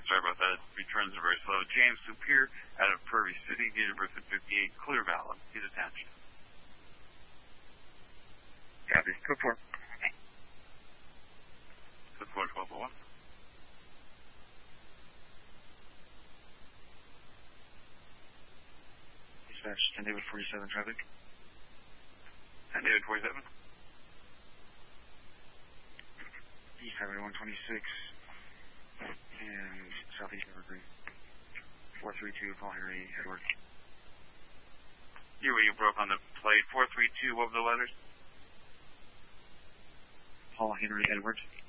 sorry about that. Returns are very slow. James Superior out of Prairie City, date of birth at 58, clear valid. He's attached. Copy. Code 4. Code 4, 1201. Dispatch, 10 David 47 traffic. 10 David 47. East Highway 126 and Southeast Evergreen. 432, Paul Henry, Edward. You broke on the plate. 432, what were the letters? Paul Henry, Edward.